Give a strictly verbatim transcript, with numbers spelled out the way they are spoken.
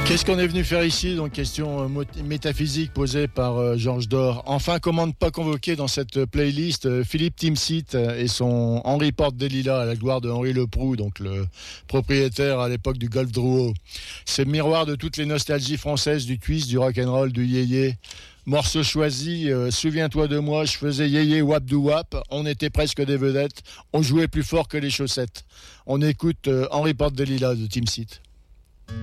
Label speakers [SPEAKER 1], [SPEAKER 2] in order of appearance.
[SPEAKER 1] Qu'est-ce qu'on est venu faire ici? Donc, question euh, mot- métaphysique posée par euh, Georges Dor. Enfin, comment ne pas convoquer dans cette playlist euh, Philippe Timsit euh, et son Henri Porte des Lilas à la gloire de Henri Leproux, donc le propriétaire à l'époque du Golf Drouot. C'est le miroir de toutes les nostalgies françaises du twist, du rock'n'roll, du yéyé. Morceau choisi, euh, souviens-toi de moi, je faisais yéyé wap dou wap, on était presque des vedettes, on jouait plus fort que les chaussettes. On écoute euh, Henri Porte des Lilas de Timsit.